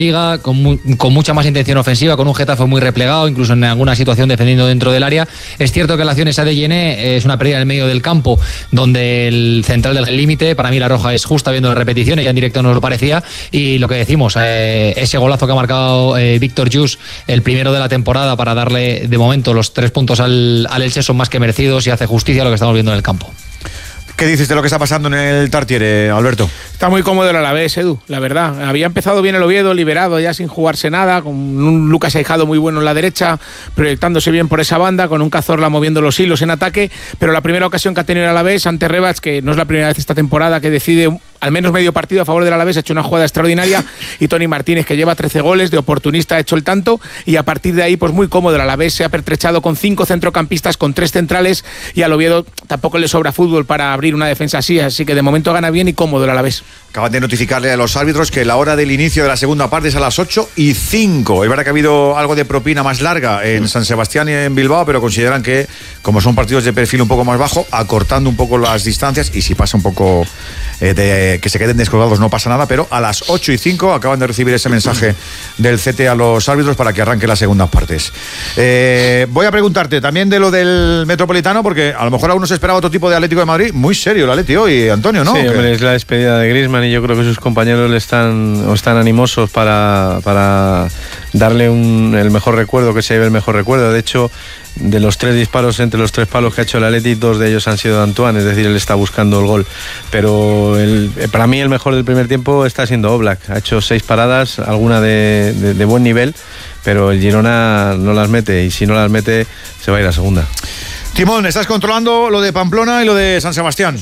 Liga, con mucha más intención ofensiva, con un Getafe muy replegado, incluso en alguna situación defendiendo dentro del área. Es cierto que la acción esa de Yené es una pérdida en el medio del campo, donde el central del límite, para mí la roja es justa viendo las repeticiones, ya en directo nos lo parecía, y lo que decimos, ese golazo que ha marcado Víctor Jus, el primero de la temporada, para darle de momento los 3 puntos al Elche, son más que merecidos y hace justicia a lo que estamos viendo en el campo. ¿Qué dices de lo que está pasando en el Tartiere, Alberto? Está muy cómodo el Alavés, Edu, la verdad. Había empezado bien el Oviedo, liberado ya sin jugarse nada, con un Lucas Aijado muy bueno en la derecha, proyectándose bien por esa banda, con un Cazorla moviendo los hilos en ataque, pero la primera ocasión que ha tenido el Alavés ante Rebach, que no es la primera vez esta temporada que decide al menos medio partido a favor del Alavés, ha hecho una jugada extraordinaria, y Toni Martínez, que lleva 13 goles, de oportunista ha hecho el tanto, y a partir de ahí pues muy cómodo el Alavés, se ha pertrechado con 5 centrocampistas, con 3 centrales, y al Oviedo tampoco le sobra fútbol para abrir una defensa así que de momento gana bien y cómodo el Alavés. Acaban de notificarle a los árbitros que la hora del inicio de la segunda parte es a las 8:05. Es verdad que ha habido algo de propina más larga en San Sebastián y en Bilbao, pero consideran que, como son partidos de perfil un poco más bajo, acortando un poco las distancias, y si pasa un poco de que se queden descolgados no pasa nada, pero a las 8:05 acaban de recibir ese mensaje del CT a los árbitros para que arranquen las segundas partes. Voy a preguntarte también de lo del Metropolitano, porque a lo mejor aún no se esperaba otro tipo de Atlético de Madrid. Muy serio el Atleti hoy, Antonio, ¿no? Sí, hombre, es la despedida de Griezmann, y yo creo que sus compañeros están animosos para darle el mejor recuerdo, que se lleve el mejor recuerdo. De hecho, de los 3 disparos entre los 3 palos que ha hecho el Atleti, 2 de ellos han sido de Antoine, es decir, él está buscando el gol. Pero para mí el mejor del primer tiempo está siendo Oblak. Ha hecho 6 paradas, alguna de buen nivel, pero el Girona no las mete, y si no las mete se va a ir a segunda. Timón, estás controlando lo de Pamplona y lo de San Sebastián.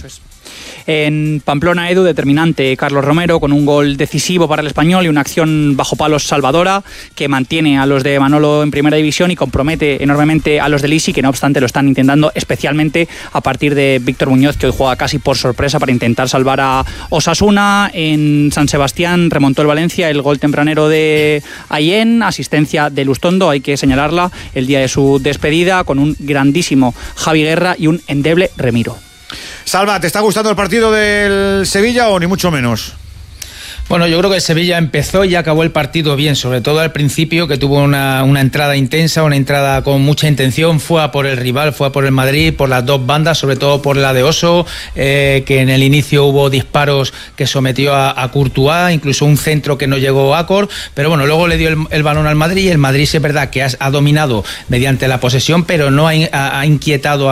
En Pamplona, Edu, determinante Carlos Romero, con un gol decisivo para el Español y una acción bajo palos salvadora, que mantiene a los de Manolo en primera división y compromete enormemente a los de Lisi, que no obstante lo están intentando, especialmente a partir de Víctor Muñoz, que hoy juega casi por sorpresa para intentar salvar a Osasuna. En San Sebastián remontó el Valencia, el gol tempranero de Ayen, asistencia de Lustondo, hay que señalarla, el día de su despedida, con un grandísimo Javi Guerra y un endeble Remiro. Salva, ¿te está gustando el partido del Sevilla o ni mucho menos? Bueno, yo creo que el Sevilla empezó y acabó el partido bien, sobre todo al principio, que tuvo una entrada intensa, una entrada con mucha intención, fue a por el rival, fue a por el Madrid, por las dos bandas, sobre todo por la de Oso, que en el inicio hubo disparos que sometió a Courtois, incluso un centro que no llegó a Acor, pero bueno, luego le dio el balón al Madrid, y el Madrid sí es verdad que ha dominado mediante la posesión, pero no ha inquietado a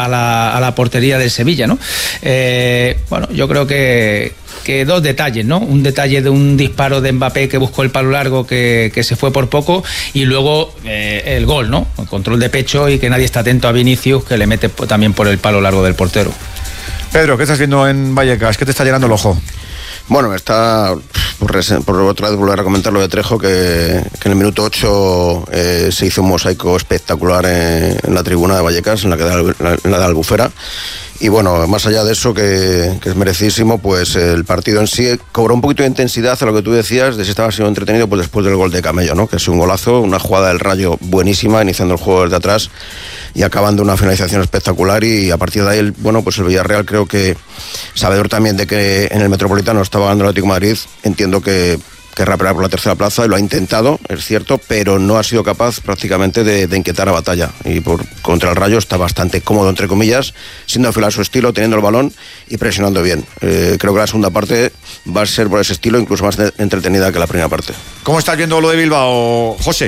la portería del Sevilla, ¿no? Bueno, yo creo que 2 detalles, ¿no? Un detalle de un disparo de Mbappé que buscó el palo largo, que se fue por poco, y luego el gol, ¿no? El control de pecho, y que nadie está atento a Vinicius, que le mete también por el palo largo del portero. Pedro, ¿qué estás viendo en Vallecas? ¿Qué te está llenando el ojo? Bueno, está por otra vez volver a comentar lo de Trejo, que en el minuto 8 se hizo un mosaico espectacular en la tribuna de Vallecas, en la de Albufera. Y bueno, más allá de eso, que es merecidísimo, pues el partido en sí cobró un poquito de intensidad a lo que tú decías, de si estaba siendo entretenido, pues después del gol de Camello, ¿no? Que es un golazo, una jugada del Rayo buenísima, iniciando el juego desde atrás y acabando una finalización espectacular. Y a partir de ahí, bueno, pues el Villarreal, creo que, sabedor también de que en el Metropolitano estaba ganando el Atlético de Madrid, entiendo que querrá pelear por la tercera plaza, y lo ha intentado, es cierto, pero no ha sido capaz prácticamente de inquietar a Batalla, y contra el Rayo está bastante cómodo, entre comillas, siendo fiel a su estilo, teniendo el balón y presionando bien. Creo que la segunda parte va a ser por ese estilo incluso más entretenida que la primera parte. ¿Cómo estás viendo lo de Bilbao, José?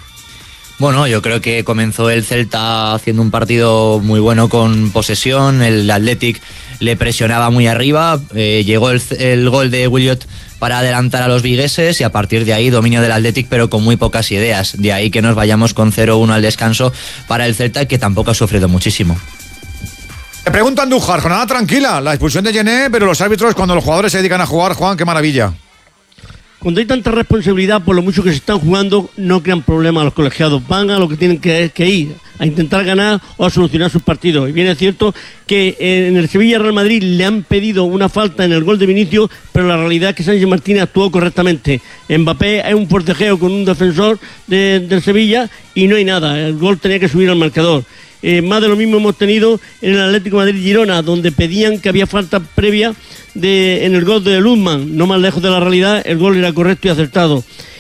Bueno, yo creo que comenzó el Celta haciendo un partido muy bueno con posesión, el Athletic le presionaba muy arriba, llegó el gol de Williot para adelantar a los vigueses, y a partir de ahí dominio del Athletic, pero con muy pocas ideas. De ahí que nos vayamos con 0-1 al descanso para el Celta, que tampoco ha sufrido muchísimo. Te pregunto, Andújar, jornada tranquila, la expulsión de Yené, pero los árbitros, cuando los jugadores se dedican a jugar, Juan, qué maravilla. Cuando hay tanta responsabilidad, por lo mucho que se están jugando, no crean problemas a los colegiados. Van a lo que tienen que ir, a intentar ganar o a solucionar sus partidos. Y bien es cierto que en el Sevilla-Real Madrid le han pedido una falta en el gol de Vinicius, pero la realidad es que Sánchez Martínez actuó correctamente. Mbappé es un forcejeo con un defensor del Sevilla y no hay nada. El gol tenía que subir al marcador. Más de lo mismo hemos tenido en el Atlético de Madrid-Girona, donde pedían que había falta previa en el gol de Luzman. No más lejos de la realidad, el gol era correcto y acertado.